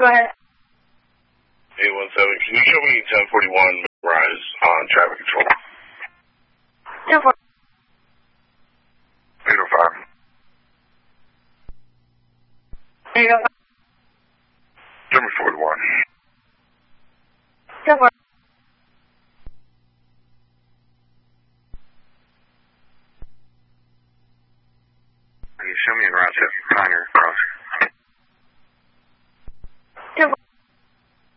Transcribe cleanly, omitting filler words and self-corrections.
Go ahead. 817, can you show me 1041 Rise on traffic control? 1041. 805. 805. Show me 41. 1041. Can you show me in Rochester, Pioneer Cross